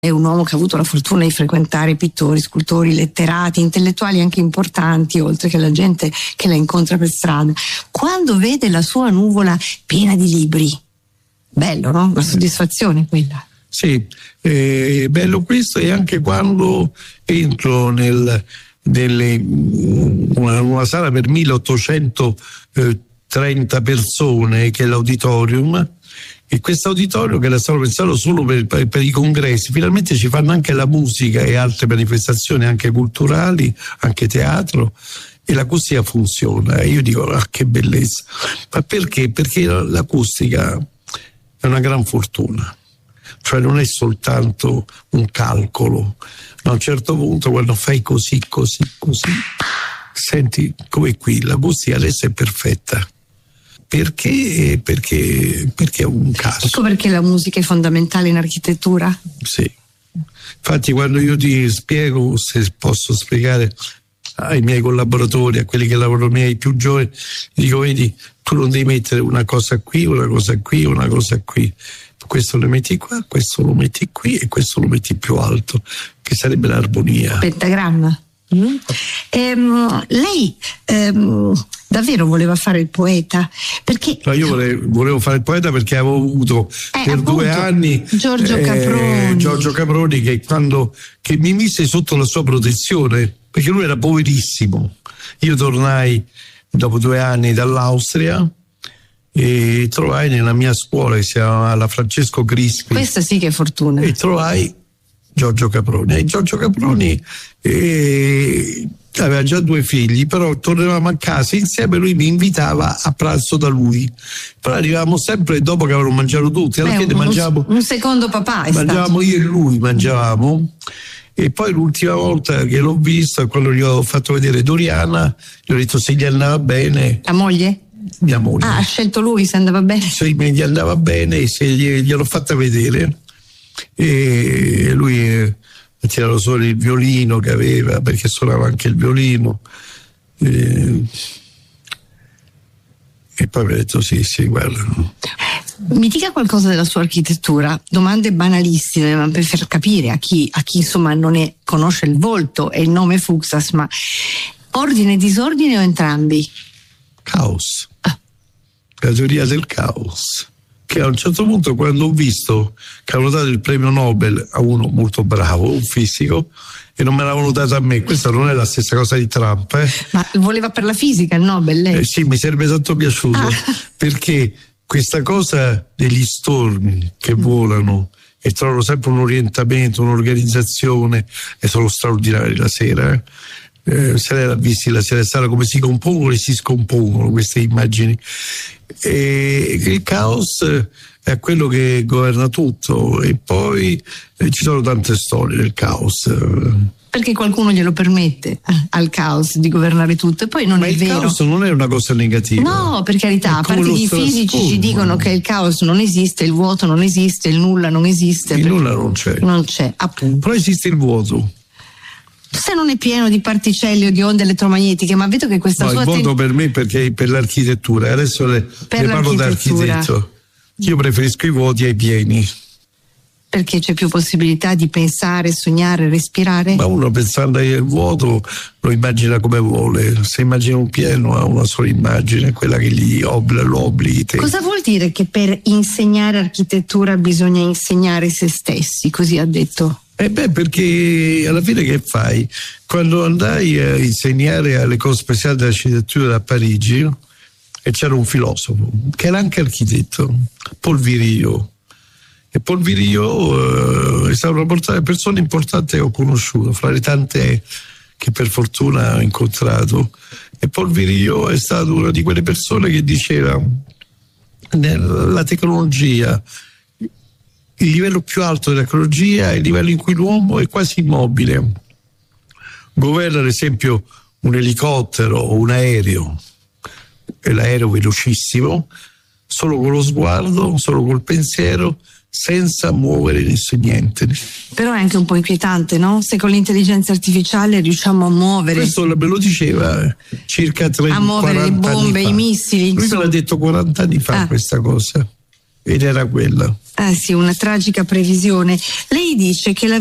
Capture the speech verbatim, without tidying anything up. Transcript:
È un uomo che ha avuto la fortuna di frequentare pittori, scultori, letterati, intellettuali anche importanti, oltre che la gente che la incontra per strada. Quando vede la sua nuvola piena di libri, bello, no? Una soddisfazione quella. Sì, è bello questo, e anche quando entro nel, nelle, una, una sala per milleottocentotrenta persone, che è l'auditorium, e questo auditorio, che era stato pensato solo per, per, per i congressi, finalmente ci fanno anche la musica e altre manifestazioni anche culturali, anche teatro, e l'acustica funziona. E io dico, ah, che bellezza. Ma perché? Perché l'acustica è una gran fortuna, cioè non è soltanto un calcolo. A un certo punto, quando fai così, così, così, senti come qui, l'acustica adesso è perfetta. Perché? Perché, perché è un caso. Ecco perché la musica è fondamentale in architettura? Sì. Infatti, quando io ti spiego, se posso spiegare ai miei collaboratori, a quelli che lavorano miei più giovani, dico, vedi, tu non devi mettere una cosa qui, una cosa qui, una cosa qui. Questo lo metti qua, questo lo metti qui e questo lo metti più alto, che sarebbe l'armonia. Pentagramma. Mm. Ehm, lei ehm, davvero voleva fare il poeta? Perché no, io volevo, volevo fare il poeta perché avevo avuto eh, per appunto, due anni Giorgio eh, Caproni. Giorgio Caproni che, quando, che mi mise sotto la sua protezione, perché lui era poverissimo. Io tornai dopo due anni dall'Austria e trovai nella mia scuola, che si chiama la Francesco Crispi, questa sì che è fortuna, e trovai Giorgio Caproni. E Giorgio Caproni eh, aveva già due figli, però tornavamo a casa insieme, lui mi invitava a pranzo da lui, però arrivavamo sempre dopo che avevano mangiato tutti. Alla Beh, fine un, mangiavamo, un secondo papà è mangiavamo stato. Io e lui mangiavamo. E poi l'ultima volta che l'ho visto, quando gli ho fatto vedere Doriana, gli ho detto se gli andava bene. La moglie? Mia moglie. Ah, ha scelto lui se andava bene? Se gli andava bene, se gli, gliel'ho fatta vedere. E lui eh, ha tirato solo il violino che aveva, perché suonava anche il violino. E, e poi mi ha detto sì, sì, guarda. Mi dica qualcosa della sua architettura, domande banalissime, ma per far capire a chi, a chi insomma non è, conosce il volto e il nome Fuksas, ma ordine e disordine o entrambi? Caos. Ah. La teoria del caos. Che a un certo punto, quando ho visto che avevano dato il premio Nobel a uno molto bravo, un fisico, e non me l'avevano dato a me, questa non è la stessa cosa di Trump. Eh. Ma voleva per la fisica il Nobel lei? Eh, sì, mi sarebbe tanto piaciuto, ah. perché questa cosa degli stormi che volano e trovano sempre un orientamento, un'organizzazione, e sono straordinari la sera. Eh. Eh, se lei l'ha visti la sera stata, come si compongono e si scompongono queste immagini. E il caos è quello che governa tutto, e poi eh, ci sono tante storie del caos. Perché qualcuno glielo permette eh, al caos di governare tutto, e poi non Ma è il vero. Il caos non è una cosa negativa. No, per carità, a parte che i fisici ci dicono che il caos non esiste, il vuoto non esiste, il nulla non esiste. Il nulla non c'è. Non c'è, appunto. Però esiste il vuoto. Se non è pieno di particelle o di onde elettromagnetiche, ma vedo che questa no, sua il vuoto ten... per me perché per l'architettura, adesso le, per le parlo da architetto. Io preferisco i vuoti ai pieni. Perché c'è più possibilità di pensare, sognare, respirare? Ma uno, pensando al vuoto, lo immagina come vuole. Se immagina un pieno, ha una sola immagine, quella che gli obbliga, lo obblighi. Cosa vuol dire che per insegnare architettura bisogna insegnare se stessi? Così ha detto. Eh beh, perché alla fine che fai? Quando andai a insegnare alle cose speciali dell'architettura a Parigi, e c'era un filosofo che era anche architetto, Paul Virilio. E Paul Virilio eh, è stato una persona importante che ho conosciuto, fra le tante che per fortuna ho incontrato. E Paul Virilio è stato una di quelle persone che diceva: la tecnologia, il livello più alto della tecnologia è il livello in cui l'uomo è quasi immobile. Governa ad esempio un elicottero o un aereo, e l'aereo velocissimo, solo con lo sguardo, solo col pensiero, senza muovere nessuno, niente. Però è anche un po' inquietante, no? Se con l'intelligenza artificiale riusciamo a muovere. Questo me lo diceva circa trenta, a muovere le bombe, i missili. Lui me l'ha detto quaranta anni fa, ah. questa cosa. ed era quella. Eh sì, una tragica previsione. Lei dice che la